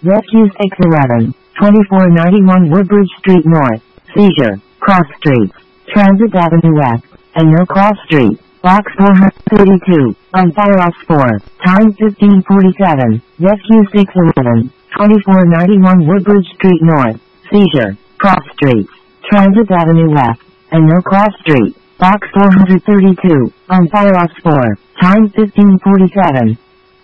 Rescue 611, 2491 Woodbridge Street North, Seizure, Cross Streets, Transit Avenue West, and No Cross Street, Box 432, on fire off 4, time 1547, Rescue 611, 2491 Woodbridge Street North, Seizure, Cross Streets, Transit Avenue West, and No Cross Street, Box 432, on fire off 4, time 1547.